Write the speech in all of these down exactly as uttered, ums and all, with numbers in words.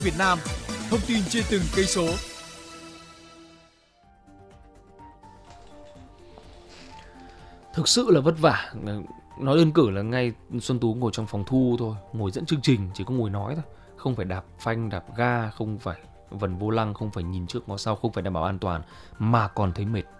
Việt Nam, thông tin trên từng cây số. Thực sự là vất vả. Nói đơn cử là ngay Xuân Tú ngồi trong phòng thu thôi, ngồi dẫn chương trình, chỉ có ngồi nói thôi, không phải đạp phanh, đạp ga, không phải vần vô lăng, không phải nhìn trước ngó sau, không phải đảm bảo an toàn, mà còn thấy mệt,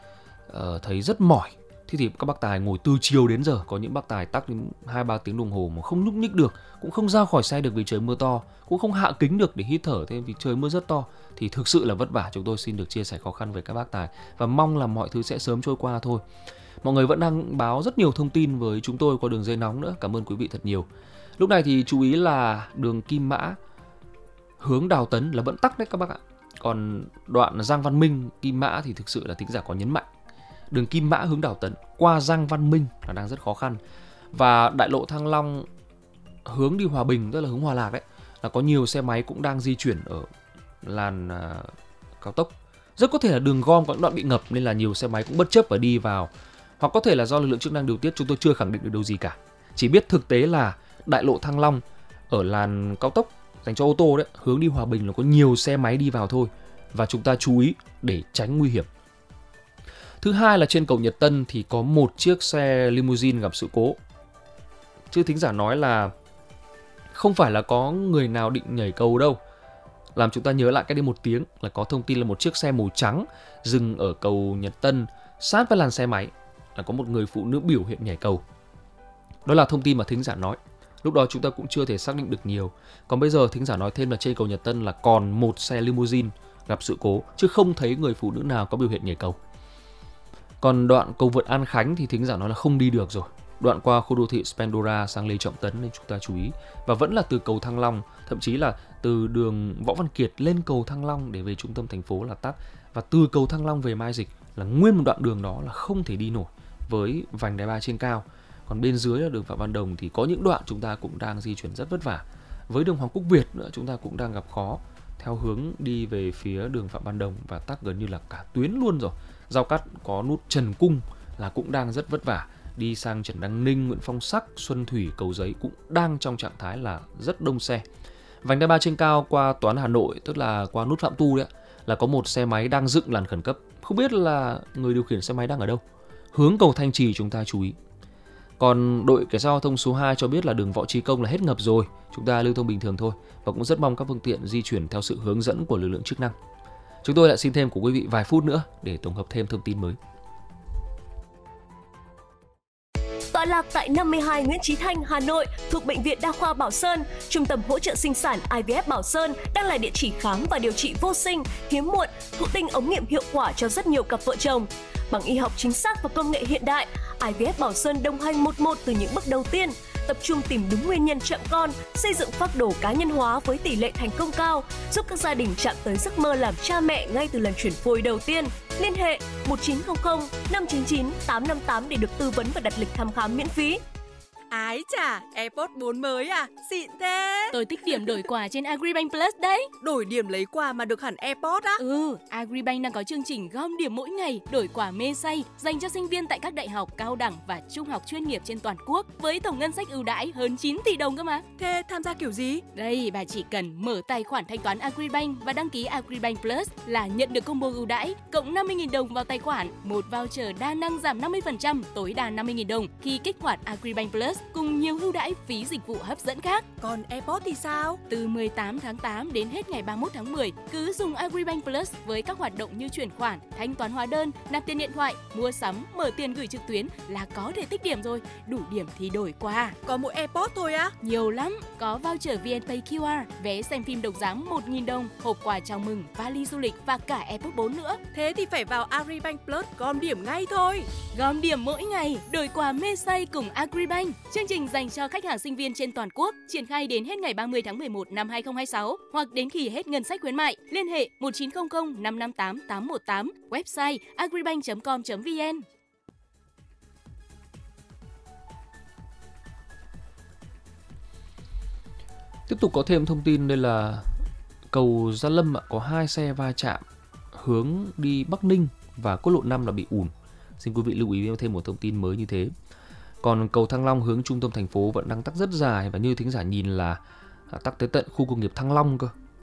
ờ, thấy rất mỏi. Thế thì các bác tài ngồi từ chiều đến giờ, có những bác tài tắc đến hai ba tiếng đồng hồ mà không nhúc nhích được, cũng không ra khỏi xe được vì trời mưa to, cũng không hạ kính được để hít thở thêm vì trời mưa rất to, thì thực sự là vất vả. Chúng tôi xin được chia sẻ khó khăn với các bác tài và mong là mọi thứ sẽ sớm trôi qua thôi. Mọi người vẫn đang báo rất nhiều thông tin với chúng tôi qua đường dây nóng nữa. Cảm ơn quý vị thật nhiều. Lúc này thì chú ý là đường Kim Mã hướng Đào Tấn là vẫn tắc đấy các bác ạ. Còn đoạn Giang Văn Minh, Kim Mã thì thực sự là thính giả có nhấn mạnh. Đường Kim Mã hướng Đào Tấn qua Giang Văn Minh là đang rất khó khăn. Và đại lộ Thăng Long hướng đi Hòa Bình, tức là hướng Hòa Lạc đấy, là có nhiều xe máy cũng đang di chuyển ở làn uh, cao tốc. Rất có thể là đường gom có những đoạn bị ngập nên là nhiều xe máy cũng bất chấp và đi vào. Hoặc có thể là do lực lượng chức năng điều tiết, chúng tôi chưa khẳng định được điều gì cả. Chỉ biết thực tế là đại lộ Thăng Long ở làn cao tốc dành cho ô tô đấy, hướng đi Hòa Bình là có nhiều xe máy đi vào thôi. Và chúng ta chú ý để tránh nguy hiểm. Thứ hai là trên cầu Nhật Tân thì có một chiếc xe limousine gặp sự cố. Chứ thính giả nói là không phải là có người nào định nhảy cầu đâu. Làm chúng ta nhớ lại cách đây một tiếng là có thông tin là một chiếc xe màu trắng dừng ở cầu Nhật Tân sát với làn xe máy, là có một người phụ nữ biểu hiện nhảy cầu. Đó là thông tin mà thính giả nói. Lúc đó chúng ta cũng chưa thể xác định được nhiều. Còn bây giờ thính giả nói thêm là trên cầu Nhật Tân là còn một xe limousine gặp sự cố, chứ không thấy người phụ nữ nào có biểu hiện nhảy cầu. Còn đoạn cầu vượt An Khánh thì thính giả nói là không đi được rồi. Đoạn qua khu đô thị Spandora sang Lê Trọng Tấn nên chúng ta chú ý. Và vẫn là từ cầu Thăng Long, thậm chí là từ đường Võ Văn Kiệt lên cầu Thăng Long để về trung tâm thành phố là tắc. Và từ cầu Thăng Long về Mai Dịch là nguyên một đoạn đường đó là không thể đi nổi với vành đai ba trên cao. Còn bên dưới là đường Phạm Văn Đồng thì có những đoạn chúng ta cũng đang di chuyển rất vất vả. Với đường Hoàng Quốc Việt nữa chúng ta cũng đang gặp khó theo hướng đi về phía đường Phạm Văn Đồng và tắc gần như là cả tuyến luôn rồi. Giao cắt có nút Trần Cung là cũng đang rất vất vả. Đi sang Trần Đăng Ninh, Nguyễn Phong Sắc, Xuân Thủy, Cầu Giấy cũng đang trong trạng thái là rất đông xe. Vành đai ba trên cao qua Toán Hà Nội, tức là qua nút Phạm Tu đấy, là có một xe máy đang dựng làn khẩn cấp. Không biết là người điều khiển xe máy đang ở đâu. Hướng cầu Thanh Trì chúng ta chú ý. Còn đội cảnh sát giao thông số hai cho biết là đường Võ Trí Công là hết ngập rồi, chúng ta lưu thông bình thường thôi. Và cũng rất mong các phương tiện di chuyển theo sự hướng dẫn của lực lượng chức năng. Chúng tôi lại xin thêm của quý vị vài phút nữa để tổng hợp thêm thông tin mới. Tọa lạc tại năm mươi hai Nguyễn Chí Thanh, Hà Nội, thuộc Bệnh viện Đa khoa Bảo Sơn, Trung tâm hỗ trợ sinh sản i vê ép Bảo Sơn đang là địa chỉ khám và điều trị vô sinh, hiếm muộn, thụ tinh ống nghiệm hiệu quả cho rất nhiều cặp vợ chồng. Bằng y học chính xác và công nghệ hiện đại, i vê ép Bảo Sơn đồng hành một một từ những bước đầu tiên, tập trung tìm đúng nguyên nhân chậm con, xây dựng phác đồ cá nhân hóa với tỷ lệ thành công cao, giúp các gia đình chạm tới giấc mơ làm cha mẹ ngay từ lần chuyển phôi đầu tiên. Liên hệ một chín không không năm chín chín tám năm tám để được tư vấn và đặt lịch thăm khám miễn phí. Ái chà, AirPods bốn mới à? Xịn thế. Tôi tích điểm đổi quà trên Agribank Plus đấy. Đổi điểm lấy quà mà được hẳn AirPods á? Ừ, Agribank đang có chương trình gom điểm mỗi ngày, đổi quà mê say dành cho sinh viên tại các đại học, cao đẳng và trung học chuyên nghiệp trên toàn quốc với tổng ngân sách ưu đãi hơn chín tỷ đồng cơ mà. Thế tham gia kiểu gì? Đây, bà chỉ cần mở tài khoản thanh toán Agribank và đăng ký Agribank Plus là nhận được combo ưu đãi cộng năm mươi nghìn đồng vào tài khoản, một voucher đa năng giảm năm mươi phần trăm tối đa năm mươi nghìn đồng khi kích hoạt Agribank Plus cùng nhiều ưu đãi phí dịch vụ hấp dẫn khác. Còn AirPods thì sao? Từ mười tám tháng tám đến hết ngày ba mươi mốt tháng mười, cứ dùng Agribank Plus với các hoạt động như chuyển khoản, thanh toán hóa đơn, nạp tiền điện thoại, mua sắm, mở tiền gửi trực tuyến là có thể tích điểm rồi. Đủ điểm thì đổi quà. Có mỗi AirPods thôi á? Nhiều lắm, có voucher vê en Pay quy rờ, vé xem phim đồng giá một nghìn đồng, hộp quà chào mừng, vali du lịch và cả AirPods bốn nữa. Thế thì phải vào Agribank Plus gom điểm ngay thôi. Gom điểm mỗi ngày, đổi quà mê say cùng Agribank. Chương trình dành cho khách hàng sinh viên trên toàn quốc, triển khai đến hết ngày ba mươi tháng mười một năm hai không hai sáu hoặc đến khi hết ngân sách khuyến mại. Liên hệ một chín không không năm năm tám tám một tám, website agribank chấm com chấm vn. Tiếp tục có thêm thông tin đây là cầu Gia Lâm có hai xe va chạm hướng đi Bắc Ninh và quốc lộ năm là bị ùn. Xin quý vị lưu ý thêm một thông tin mới như thế. Còn cầu Thăng Long hướng trung tâm thành phố vẫn đang tắc rất dài và như thính giả nhìn là tắc tới tận khu công nghiệp Thăng Long cơ.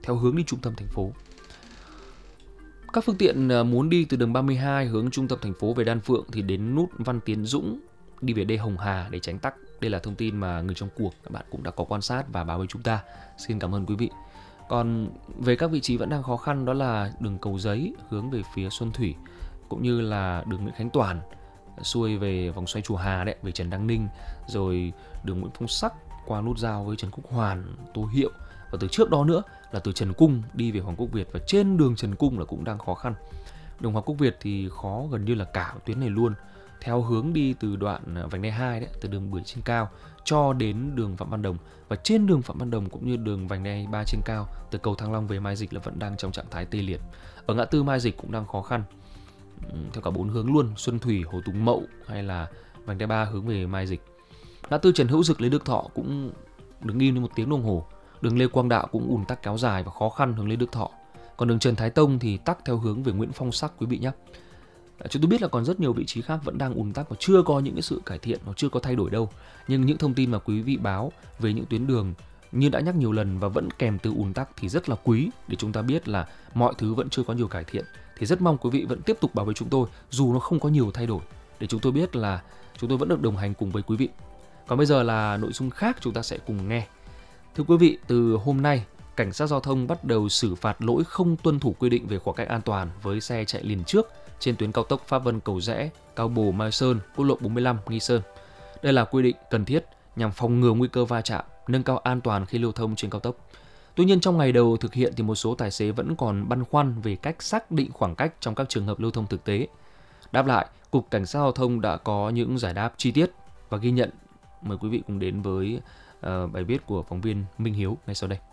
theo hướng đi trung tâm thành phố. Các phương tiện muốn đi từ đường ba mươi hai hướng trung tâm thành phố về Đan Phượng thì đến nút Văn Tiến Dũng, đi về đê Hồng Hà để tránh tắc. Đây là thông tin mà người trong cuộc các bạn cũng đã có quan sát và báo với chúng ta. Xin cảm ơn quý vị. Còn về các vị trí vẫn đang khó khăn đó là đường Cầu Giấy hướng về phía Xuân Thủy, cũng như là đường Nguyễn Khánh Toàn xuôi về vòng xoay Chùa Hà đấy, về Trần Đăng Ninh, rồi đường Nguyễn Phong Sắc qua nút giao với Trần Quốc Hoàn, Tô Hiệu, và từ trước đó nữa là từ Trần Cung đi về Hoàng Quốc Việt, và trên đường Trần Cung là cũng đang khó khăn. Đường Hoàng Quốc Việt thì khó gần như là cả tuyến này luôn, theo hướng đi từ đoạn vành đai hai đấy, từ đường Bưởi trên cao cho đến đường Phạm Văn Đồng, và trên đường Phạm Văn Đồng cũng như đường vành đai ba trên cao từ cầu Thăng Long về Mai Dịch là vẫn đang trong trạng thái tê liệt. Ở ngã tư Mai Dịch cũng đang khó khăn theo cả bốn hướng luôn, Xuân Thủy, Hồ Tùng Mậu hay là vành đai ba hướng về Mai Dịch. Ngã tư Trần Hữu Dực, Lê Đức Thọ cũng đứng im đến một tiếng đồng hồ. Đường Lê Quang Đạo cũng ùn tắc kéo dài và khó khăn hướng Lê Đức Thọ. Còn đường Trần Thái Tông thì tắc theo hướng về Nguyễn Phong Sắc quý vị nhé. Chúng tôi biết là còn rất nhiều vị trí khác vẫn đang ùn tắc và chưa có những cái sự cải thiện, nó chưa có thay đổi đâu. Nhưng những thông tin mà quý vị báo về những tuyến đường như đã nhắc nhiều lần và vẫn kèm từ ùn tắc thì rất là quý, để chúng ta biết là mọi thứ vẫn chưa có nhiều cải thiện. Thì rất mong quý vị vẫn tiếp tục báo với chúng tôi dù nó không có nhiều thay đổi, để chúng tôi biết là chúng tôi vẫn được đồng hành cùng với quý vị. Còn bây giờ là nội dung khác chúng ta sẽ cùng nghe. Thưa quý vị, từ hôm nay, cảnh sát giao thông bắt đầu xử phạt lỗi không tuân thủ quy định về khoảng cách an toàn với xe chạy liền trước trên tuyến cao tốc Pháp Vân Cầu Giẽ, Cao Bồ Mai Sơn, quốc lộ bốn mươi lăm Nghi Sơn. Đây là quy định cần thiết nhằm phòng ngừa nguy cơ va chạm, nâng cao an toàn khi lưu thông trên cao tốc. Tuy nhiên trong ngày đầu thực hiện thì một số tài xế vẫn còn băn khoăn về cách xác định khoảng cách trong các trường hợp lưu thông thực tế. Đáp lại, Cục Cảnh sát Giao thông đã có những giải đáp chi tiết và ghi nhận. Mời quý vị cùng đến với uh, bài viết của phóng viên Minh Hiếu ngay sau đây.